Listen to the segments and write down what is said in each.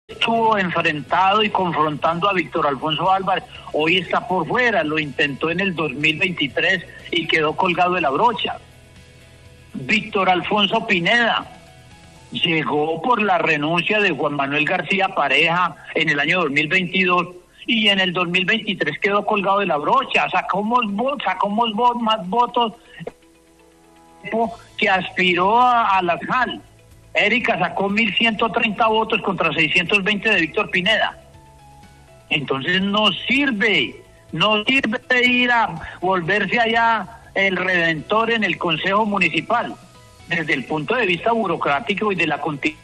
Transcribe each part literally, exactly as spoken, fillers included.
estuvo enfrentado y confrontando a Víctor Alfonso Álvarez, hoy está por fuera, lo intentó en el dos mil veintitrés y quedó colgado de la brocha. Víctor Alfonso Pineda llegó por la renuncia de Juan Manuel García Pareja en el año dos mil veintidós y en el dos mil veintitrés quedó colgado de la brocha, sacó más votos, sacó más votos, más votos que aspiró a, a la J A L. Erika sacó mil ciento treinta votos contra seiscientos veinte de Víctor Pineda. Entonces no sirve, no sirve de ir a volverse allá el redentor en el Consejo Municipal, desde el punto de vista burocrático y de la continuidad.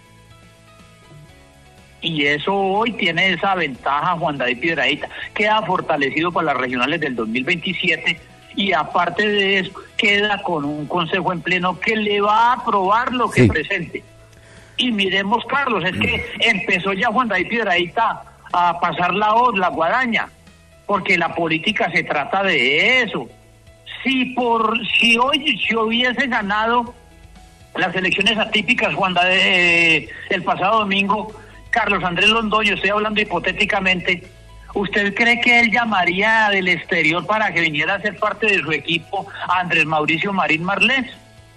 Y eso hoy tiene esa ventaja Juan David Piedrahita, queda fortalecido para las regionales del dos mil veintisiete y aparte de eso queda con un consejo en pleno que le va a aprobar lo que sí presente. Y miremos, Carlos, es que empezó ya Juan David Piedrahita a pasar la hoz, la guadaña, porque la política se trata de eso. Si por si hoy si hubiese ganado las elecciones atípicas Juan David, eh, el pasado domingo, Carlos Andrés Londoño, estoy hablando hipotéticamente, ¿usted cree que él llamaría del exterior para que viniera a ser parte de su equipo a Andrés Mauricio Marín Marlés?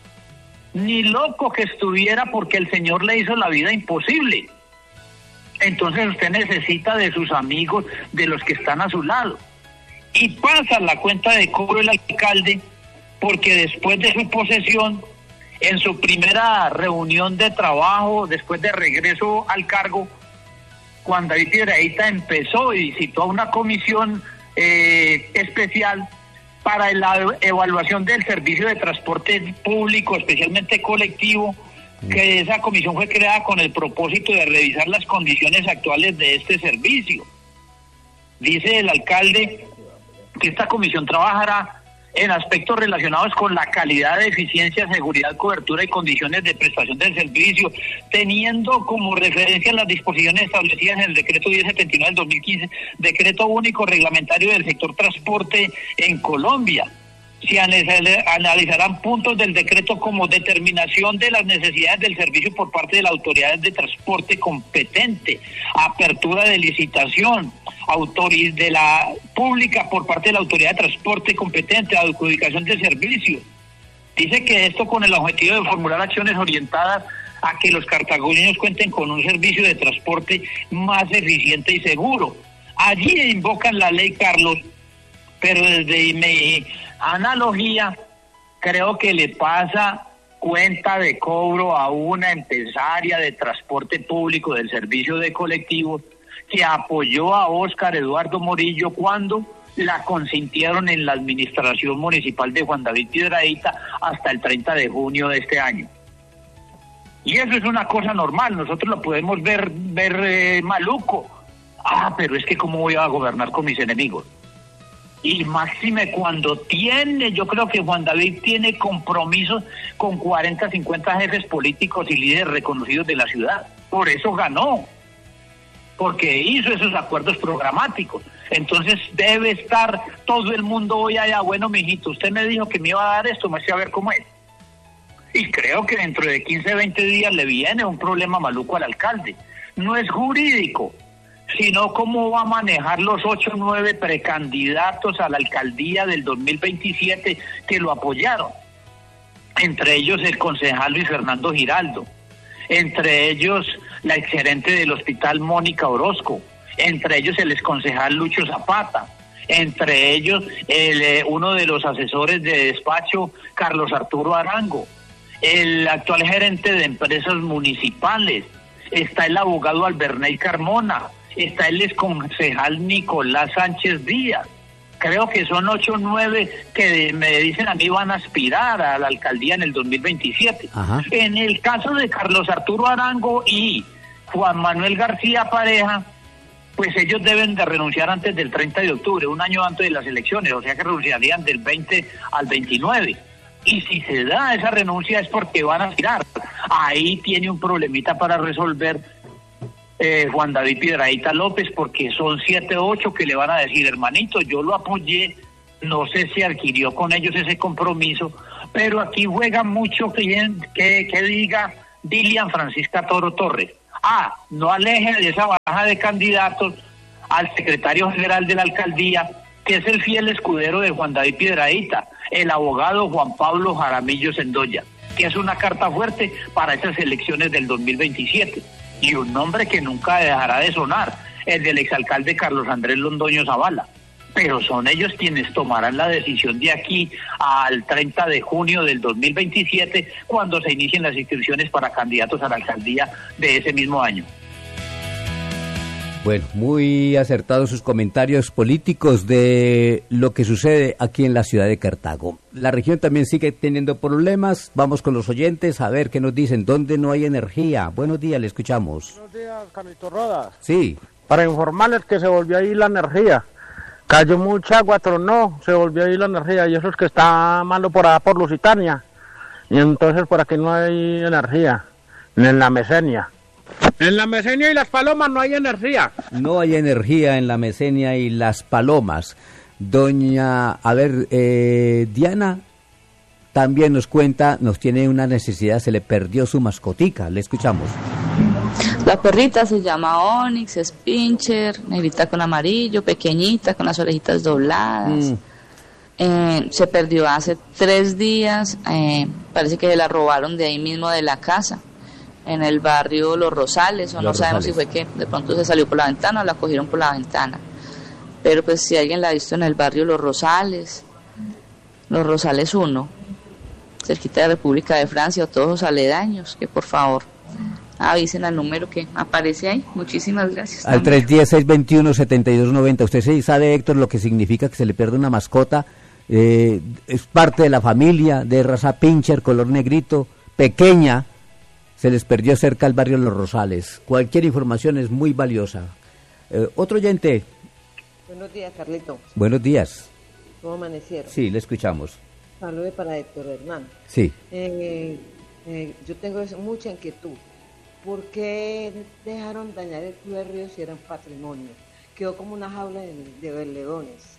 Ni loco que estuviera, porque el señor le hizo la vida imposible. Entonces usted necesita de sus amigos, de los que están a su lado. Y pasa la cuenta de cobro el alcalde, porque después de su posesión, en su primera reunión de trabajo, después de regreso al cargo, Juan David Piedrahita empezó y citó a una comisión eh, especial para la evaluación del servicio de transporte público, especialmente colectivo, que esa comisión fue creada con el propósito de revisar las condiciones actuales de este servicio. Dice el alcalde que esta comisión trabajará en aspectos relacionados con la calidad, eficiencia, seguridad, cobertura y condiciones de prestación del servicio, teniendo como referencia las disposiciones establecidas en el decreto diez setenta y nueve del dos mil quince, decreto único reglamentario del sector transporte en Colombia. Se analizarán puntos del decreto como determinación de las necesidades del servicio por parte de las autoridades de transporte competente, apertura de licitación, autoridad de la pública por parte de la autoridad de transporte competente, adjudicación del servicio. Dice que esto con el objetivo de formular acciones orientadas a que los cartagoneños cuenten con un servicio de transporte más eficiente y seguro. Allí invocan la ley, Carlos, pero desde mi analogía creo que le pasa cuenta de cobro a una empresaria de transporte público del servicio de colectivos que apoyó a Óscar Eduardo Morillo cuando la consintieron en la administración municipal de Juan David Piedrahita hasta el treinta de junio de este año. Y eso es una cosa normal, nosotros lo podemos ver, ver eh, maluco. Ah, pero es que ¿cómo voy a gobernar con mis enemigos? Y máxime cuando tiene, yo creo que Juan David tiene compromisos con cuarenta, cincuenta jefes políticos y líderes reconocidos de la ciudad. Por eso ganó, porque hizo esos acuerdos programáticos. Entonces debe estar todo el mundo hoy allá, bueno, mijito, usted me dijo que me iba a dar esto, me voy a ver cómo es. Y creo que dentro de quince, veinte días le viene un problema maluco al alcalde. No es jurídico, sino cómo va a manejar los ocho o nueve precandidatos a la alcaldía del dos mil veintisiete que lo apoyaron. Entre ellos el concejal Luis Fernando Giraldo, entre ellos la exgerente del hospital Mónica Orozco, entre ellos el exconcejal Lucho Zapata, entre ellos el, eh, uno de los asesores de despacho Carlos Arturo Arango, el actual gerente de empresas municipales, está el abogado Alberney Carmona, está el exconcejal Nicolás Sánchez Díaz. Creo que son ocho o nueve que me dicen a mí van a aspirar a la alcaldía en el dos mil veintisiete. Ajá. En el caso de Carlos Arturo Arango y Juan Manuel García Pareja, pues ellos deben de renunciar antes del treinta de octubre, un año antes de las elecciones, o sea que renunciarían del veinte al veintinueve. Y si se da esa renuncia es porque van a aspirar. Ahí tiene un problemita para resolver Eh, Juan David Piedrahita López, porque son siete o ocho que le van a decir, hermanito, yo lo apoyé, no sé si adquirió con ellos ese compromiso, pero aquí juega mucho que, que, que diga Dilian Francisca Toro Torres. Ah, no aleje de esa baraja de candidatos al secretario general de la alcaldía, que es el fiel escudero de Juan David Piedrahíta, el abogado Juan Pablo Jaramillo Sendoya, que es una carta fuerte para esas elecciones del dos mil veintisiete. Y un nombre que nunca dejará de sonar, el del exalcalde Carlos Andrés Londoño Zavala. Pero son ellos quienes tomarán la decisión de aquí al treinta de junio del dos mil veintisiete, cuando se inicien las inscripciones para candidatos a la alcaldía de ese mismo año. Bueno, muy acertados sus comentarios políticos de lo que sucede aquí en la ciudad de Cartago. La región también sigue teniendo problemas. Vamos con los oyentes a ver qué nos dicen. ¿Dónde no hay energía? Buenos días, le escuchamos. Buenos días, Carlito Rodas. Sí. Para informarles que se volvió a ir la energía. Cayó mucha agua, tronó, se volvió a ir la energía. Y eso es que está malo por allá por Lusitania. Y entonces por aquí no hay energía, ni en la Mesenia. En la Mesenia y las Palomas no hay energía. No hay energía en la Mesenia y las Palomas. Doña, a ver, eh, Diana también nos cuenta, nos tiene una necesidad, se le perdió su mascotica. Le escuchamos. La perrita se llama Onix, es pincher, negrita con amarillo, pequeñita, con las orejitas dobladas. Mm. Eh, se perdió hace tres días, eh, parece que se la robaron de ahí mismo de la casa, en el barrio Los Rosales, o Los no sabemos Rosales. Si fue que de pronto se salió por la ventana o la cogieron por la ventana. Pero pues si alguien la ha visto en el barrio Los Rosales, Los Rosales uno, cerquita de República de Francia o todos los aledaños, que por favor avisen al número que aparece ahí. Muchísimas gracias. Al tres uno cero, seis dos uno, siete dos nueve cero. Usted sí sabe, Héctor, lo que significa que se le pierde una mascota. Eh, es parte de la familia, de raza pincher, color negrito, pequeña. Se les perdió cerca al barrio Los Rosales. Cualquier información es muy valiosa. Eh, otro oyente. Buenos días, Carlito. Buenos días. ¿Cómo amanecieron? Sí, le escuchamos. Saludos para Héctor Hernán. Sí. Eh, eh, yo tengo mucha inquietud. ¿Por qué dejaron dañar el Club de Ríos si eran patrimonio? Quedó como una jaula de, de leones.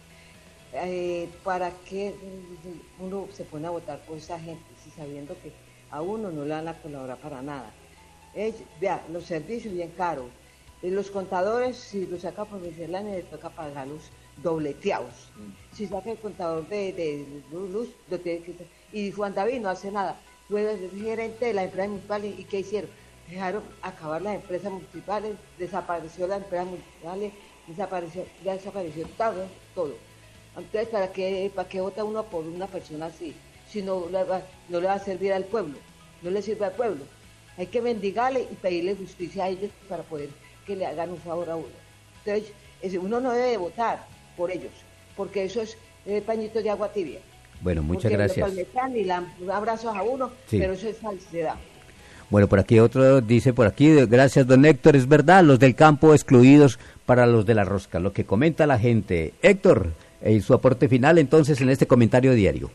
Eh, ¿Para qué uno se pone a votar por esa gente si sabiendo que a uno no le van a colaborar para nada? Eh, vea, los servicios bien caros. Eh, los contadores, si los saca por miscelánea, les toca pagarlos dobleteados. Mm. Si saca el contador de, de luz, lo tiene que... Y Juan David no hace nada. Fue el gerente de las empresas municipales, ¿y qué hicieron? Dejaron acabar las empresas municipales, desapareció las empresas municipales, desapareció, ya desapareció todo, todo. Entonces, ¿para qué, para qué vota uno por una persona así? Si no le, va, no le va a servir al pueblo, no le sirve al pueblo. Hay que mendigarle y pedirle justicia a ellos para poder que le hagan un favor a uno. Entonces, uno no debe votar por ellos, porque eso es eh, pañito de agua tibia. Bueno, muchas porque gracias. Lo palmetan y dan abrazos a uno, sí. Pero eso es falsedad. Bueno, por aquí otro dice, por aquí, gracias don Héctor, es verdad, los del campo excluidos para los de la rosca, lo que comenta la gente. Héctor, eh, su aporte final entonces en este comentario diario.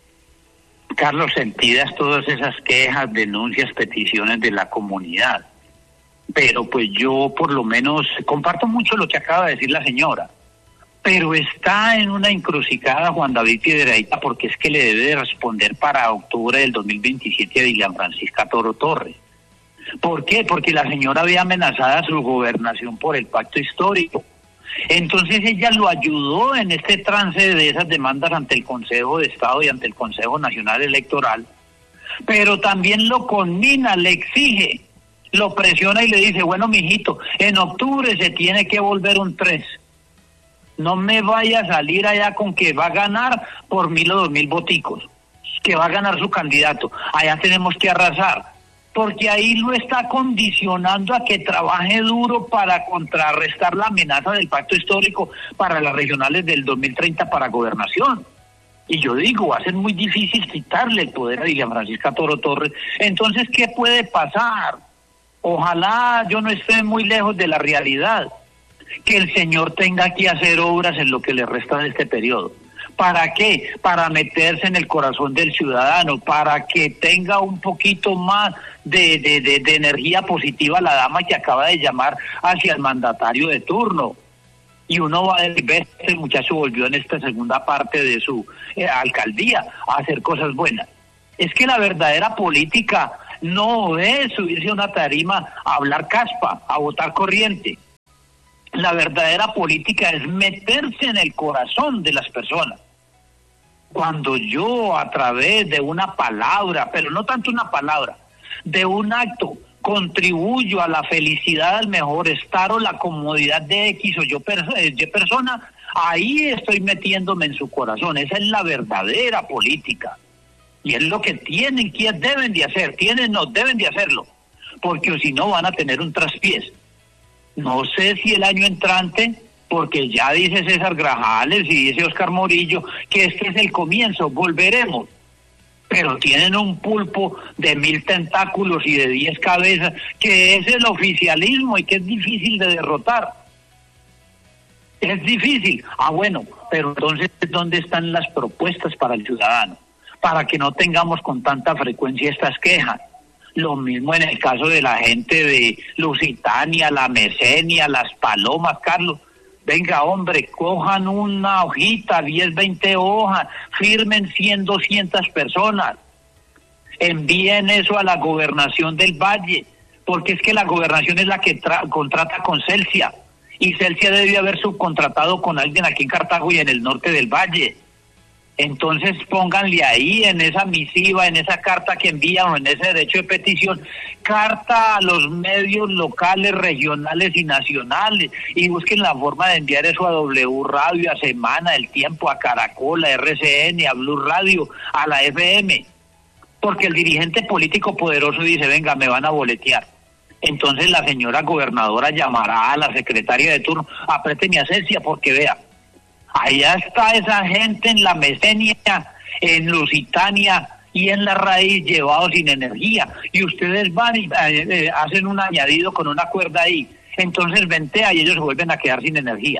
Carlos, sentidas todas esas quejas, denuncias, peticiones de la comunidad, pero pues yo por lo menos comparto mucho lo que acaba de decir la señora, pero está en una encrucijada Juan David Piedrahíta, porque es que le debe de responder para octubre del dos mil veintisiete a Dilian Francisca Toro Torres. ¿Por qué? Porque la señora había amenazada su gobernación por el pacto histórico. Entonces ella lo ayudó en este trance de esas demandas ante el Consejo de Estado y ante el Consejo Nacional Electoral, pero también lo conmina, le exige, lo presiona y le dice, bueno, mijito, en octubre se tiene que volver un tres. No me vaya a salir allá con que va a ganar por mil o dos mil voticos, que va a ganar su candidato. Allá tenemos que arrasar, porque ahí lo está condicionando a que trabaje duro para contrarrestar la amenaza del pacto histórico para las regionales del dos mil treinta para gobernación. Y yo digo, va a ser muy difícil quitarle el poder a Dilian Francisca Toro Torres. Entonces, ¿qué puede pasar? Ojalá yo no esté muy lejos de la realidad, que el señor tenga que hacer obras en lo que le resta de este periodo. ¿Para qué? Para meterse en el corazón del ciudadano, para que tenga un poquito más de, de, de, de energía positiva la dama que acaba de llamar hacia el mandatario de turno. Y uno va a ver, este muchacho volvió en esta segunda parte de su eh, alcaldía a hacer cosas buenas. Es que la verdadera política no es subirse a una tarima a hablar caspa, a votar corriente. La verdadera política es meterse en el corazón de las personas. Cuando yo a través de una palabra, pero no tanto una palabra, de un acto, contribuyo a la felicidad, al mejor estar o la comodidad de X o yo de persona, ahí estoy metiéndome en su corazón. Esa es la verdadera política. Y es lo que tienen, que deben de hacer, tienen, no, deben de hacerlo, porque si no van a tener un traspiés. No sé si el año entrante, porque ya dice César Grajales y dice Oscar Morillo que este es el comienzo, volveremos. Pero tienen un pulpo de mil tentáculos y de diez cabezas, que es el oficialismo y que es difícil de derrotar. Es difícil. Ah, bueno, pero entonces, ¿dónde están las propuestas para el ciudadano? Para que no tengamos con tanta frecuencia estas quejas. Lo mismo en el caso de la gente de Lusitania, la Mesenia, las Palomas, Carlos. Venga, hombre, cojan una hojita, diez, veinte hojas, firmen cien, doscientas personas. Envíen eso a la gobernación del Valle, porque es que la gobernación es la que tra- contrata con Celsia. Y Celsia debe haber subcontratado con alguien aquí en Cartago y en el norte del Valle. Entonces pónganle ahí en esa misiva, en esa carta que envían o en ese derecho de petición, carta a los medios locales, regionales y nacionales, y busquen la forma de enviar eso a W Radio, a Semana, El Tiempo, a Caracol, a R C N, a Blue Radio, a la F M, porque el dirigente político poderoso dice, venga, me van a boletear. Entonces la señora gobernadora llamará a la secretaria de turno, apriéteme a Celsia porque vea, allá está esa gente en la Mesenia, en Lusitania y en la raíz llevados sin energía. Y ustedes van y eh, eh, hacen un añadido con una cuerda ahí. Entonces ventea y ellos se vuelven a quedar sin energía.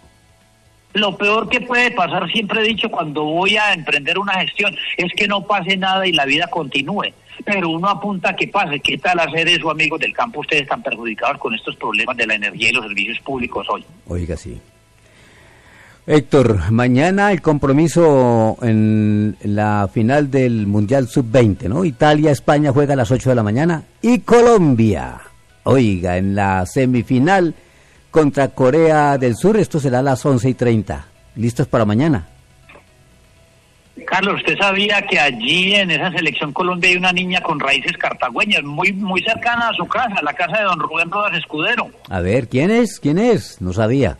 Lo peor que puede pasar, siempre he dicho, cuando voy a emprender una gestión, es que no pase nada y la vida continúe. Pero uno apunta a que pase. ¿Qué tal hacer eso, amigos del campo? Ustedes están perjudicados con estos problemas de la energía y los servicios públicos hoy. Oiga, sí. Héctor, mañana el compromiso en la final del Mundial sub veinte, ¿no? Italia, España juega a las ocho de la mañana y Colombia, oiga, en la semifinal contra Corea del Sur, esto será a las once y treinta. ¿Listos para mañana? Carlos, ¿usted sabía que allí en esa selección Colombia hay una niña con raíces cartagüeñas, muy muy cercana a su casa, la casa de don Rubén Rodas Escudero? A ver, ¿quién es? ¿Quién es? No sabía.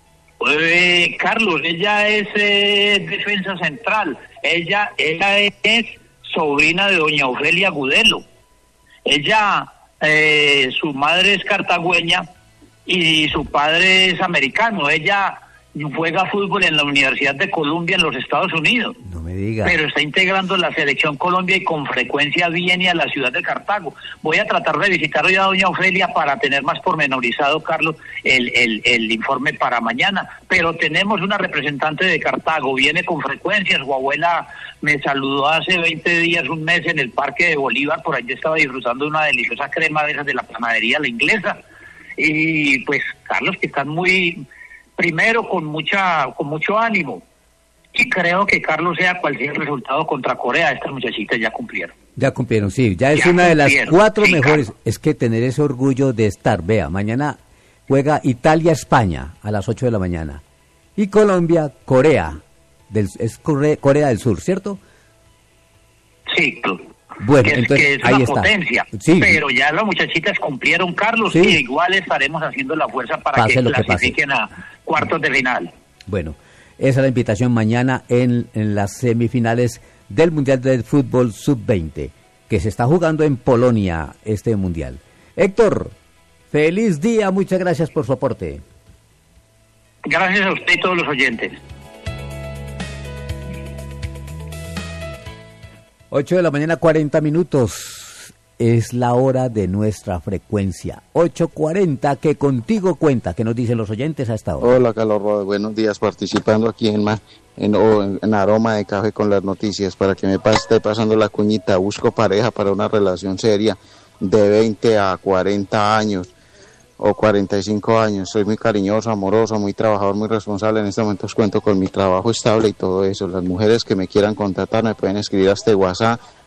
Eh, Carlos, ella es eh, defensa central. Ella, ella es sobrina de doña Ofelia Gudelo. Ella, eh, su madre es cartagüeña y su padre es americano. Ella juega fútbol en la Universidad de Columbia en los Estados Unidos. No me diga. Pero está integrando la selección Colombia y con frecuencia viene a la ciudad de Cartago. Voy a tratar de visitar hoy a doña Ofelia para tener más pormenorizado, Carlos, el, el, el informe para mañana. Pero tenemos una representante de Cartago, viene con frecuencia. Su abuela me saludó hace veinte días, un mes, en el Parque de Bolívar. Por allí estaba disfrutando de una deliciosa crema de esas de la panadería La Inglesa. Y pues, Carlos, que están muy... Primero, con mucha con mucho ánimo. Y creo que, Carlos, sea cual sea el resultado contra Corea, estas muchachitas ya cumplieron. Ya cumplieron, sí. Ya es ya una de las cuatro sí, mejores. Carlos. Es que tener ese orgullo de estar. Vea, mañana juega Italia-España a las ocho de la mañana. Y Colombia-Corea. Del, es Corea, Corea del Sur, ¿cierto? Sí, claro. Bueno, que es, entonces que es ahí una está. potencia, Sí. pero ya las muchachitas cumplieron, Carlos, Sí. y igual estaremos haciendo la fuerza para Pase que lo que clasifiquen a cuartos de final. Bueno, esa es la invitación mañana en, en las semifinales del Mundial de Fútbol sub veinte, que se está jugando en Polonia este Mundial. Héctor, feliz día, muchas gracias por su aporte. Gracias a usted y todos los oyentes. ocho de la mañana, cuarenta minutos. Es la hora de nuestra frecuencia. ocho cuarenta, que contigo cuenta. ¿Qué nos dicen los oyentes a esta hora? Hola, Carlos Rodas. Buenos días. Participando aquí en, ma, en, en, en Aroma de Café con las noticias. Para que me pas, esté pasando la cuñita. Busco pareja para una relación seria de veinte a cuarenta años o cuarenta y cinco años. Soy muy cariñoso, amoroso, muy trabajador, muy responsable. En este momento os cuento con mi trabajo estable y todo eso. Las mujeres que me quieran contratar me pueden escribir a este WhatsApp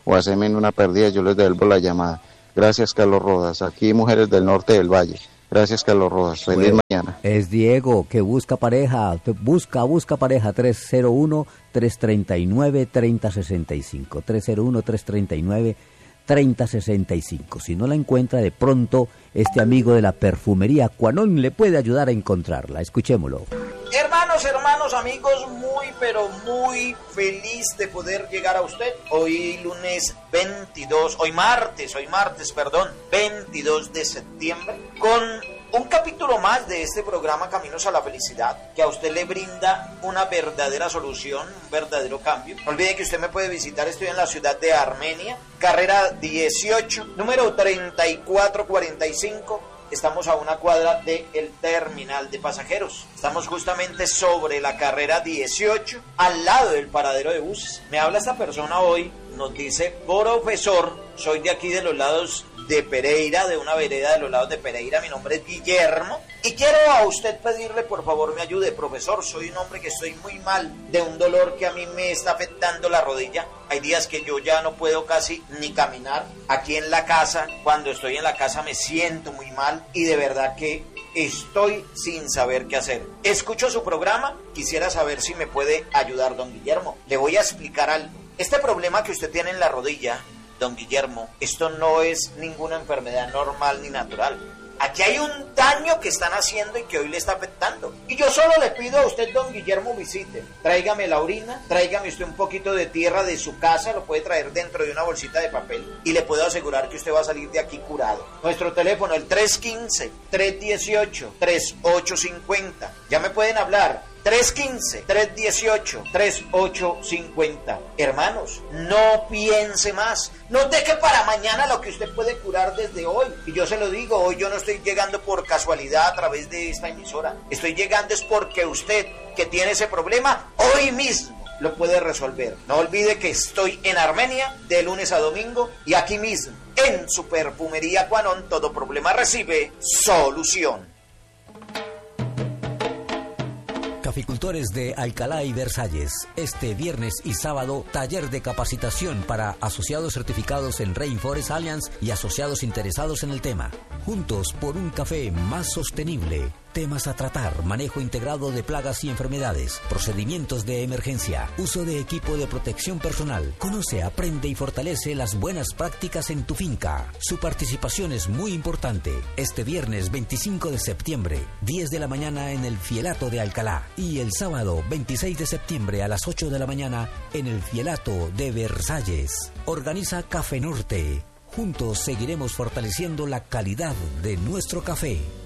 o hacerme en una pérdida, yo les devuelvo la llamada. Gracias, Carlos Rodas. Aquí Mujeres del Norte del Valle. Gracias, Carlos Rodas. Feliz Bueno, mañana. Es Diego, que busca pareja. Busca, busca pareja. tres cero uno, tres tres nueve, tres cero seis cinco. tres cero uno, tres tres nueve, tres cero seis cinco. Si no la encuentra, de pronto, este amigo de la perfumería Cuanón le puede ayudar a encontrarla. Escuchémoslo. Hermanos, hermanos, amigos, muy pero muy feliz de poder llegar a usted. Hoy lunes veintidós, hoy martes, hoy martes, perdón, veintidós de septiembre, con un capítulo más de este programa Caminos a la Felicidad, que a usted le brinda una verdadera solución, un verdadero cambio. No olvide que usted me puede visitar, estoy en la ciudad de Armenia, carrera dieciocho, número treinta y cuatro cuarenta y cinco. Estamos a una cuadra del terminal de pasajeros. Estamos justamente sobre la carrera dieciocho, al lado del paradero de buses. Me habla esta persona hoy, nos dice: profesor, soy de aquí de los lados de Pereira, de una vereda de los lados de Pereira, mi nombre es Guillermo, y quiero a usted pedirle, por favor, me ayude. Profesor, soy un hombre que estoy muy mal, de un dolor que a mí me está afectando la rodilla. Hay días que yo ya no puedo casi ni caminar. Aquí en la casa, cuando estoy en la casa me siento muy mal y de verdad que estoy sin saber qué hacer. Escucho su programa, quisiera saber si me puede ayudar, don Guillermo. Le voy a explicar algo. Este problema que usted tiene en la rodilla, don Guillermo, esto no es ninguna enfermedad normal ni natural. Aquí hay un daño que están haciendo y que hoy le está afectando. Y yo solo le pido a usted, don Guillermo, visite. Tráigame la orina, tráigame usted un poquito de tierra de su casa, lo puede traer dentro de una bolsita de papel y le puedo asegurar que usted va a salir de aquí curado. Nuestro teléfono, el tres uno cinco, tres uno ocho, tres ocho cinco cero. Ya me pueden hablar. tres uno cinco, tres uno ocho, tres ocho cinco cero. Hermanos, no piense más. No deje para mañana lo que usted puede curar desde hoy. Y yo se lo digo, hoy yo no estoy llegando por casualidad a través de esta emisora. Estoy llegando es porque usted, que tiene ese problema, hoy mismo lo puede resolver. No olvide que estoy en Armenia de lunes a domingo y aquí mismo, en su perfumería Cuanón, todo problema recibe solución. Caficultores de Alcalá y Versalles, este viernes y sábado, taller de capacitación para asociados certificados en Rainforest Alliance y asociados interesados en el tema. Juntos por un café más sostenible. Temas a tratar: manejo integrado de plagas y enfermedades, procedimientos de emergencia, uso de equipo de protección personal. Conoce, aprende y fortalece las buenas prácticas en tu finca. Su participación es muy importante. Este viernes veinticinco de septiembre, diez de la mañana en el Fielato de Alcalá. Y el sábado veintiséis de septiembre a las ocho de la mañana en el Fielato de Versalles. Organiza Café Norte. Juntos seguiremos fortaleciendo la calidad de nuestro café.